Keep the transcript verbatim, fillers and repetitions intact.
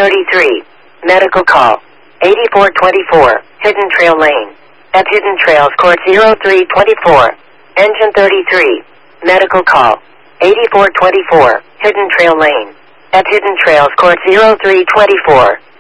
thirty-three. Medical call. eighty-four twenty-four. Hidden Trail Lane. At Hidden Trails Court zero three twenty-four. Engine thirty-three. Medical call. eighty-four twenty-four. Hidden Trail Lane. At Hidden Trails Court zero three twenty-four.